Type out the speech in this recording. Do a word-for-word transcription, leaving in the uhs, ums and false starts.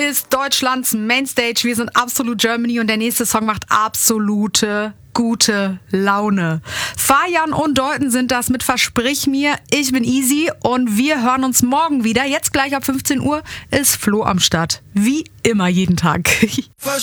ist Deutschlands Mainstage. Wir sind Absolut Germany und der nächste Song macht absolute gute Laune. Fajan und Deuten sind das mit Versprich mir. Ich bin Easy und wir hören uns morgen wieder. Jetzt gleich ab fünfzehn Uhr ist Flo am Start. Wie immer jeden Tag.